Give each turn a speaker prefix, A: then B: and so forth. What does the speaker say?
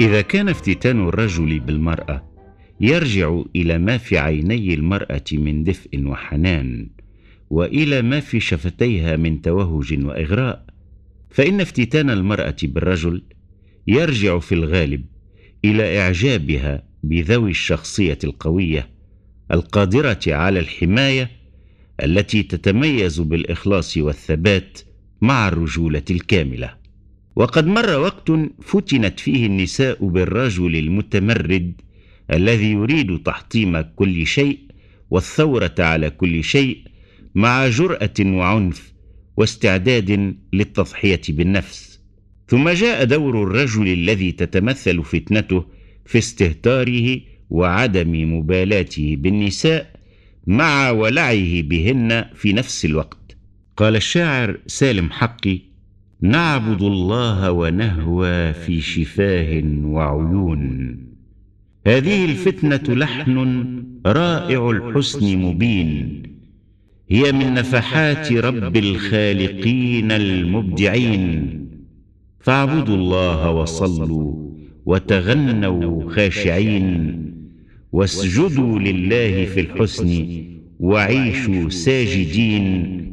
A: إذا كان افتتان الرجل بالمرأة يرجع إلى ما في عيني المرأة من دفء وحنان، وإلى ما في شفتيها من توهج وإغراء، فإن افتتان المرأة بالرجل يرجع في الغالب إلى إعجابها بذوي الشخصية القوية القادرة على الحماية، التي تتميز بالإخلاص والثبات مع الرجولة الكاملة. وقد مر وقت فتنت فيه النساء بالرجل المتمرد الذي يريد تحطيم كل شيء والثورة على كل شيء، مع جرأة وعنف واستعداد للتضحية بالنفس. ثم جاء دور الرجل الذي تتمثل فتنته في استهتاره وعدم مبالاته بالنساء مع ولعه بهن في نفس الوقت. قال الشاعر سالم حقي: نعبد الله ونهوى في شفاه وعيون، هذه الفتنة لحن رائع الحسن مبين، هي من نفحات رب الخالقين المبدعين، فاعبدوا الله وصلوا وتغنوا خاشعين، واسجدوا لله في الحسن وعيشوا ساجدين،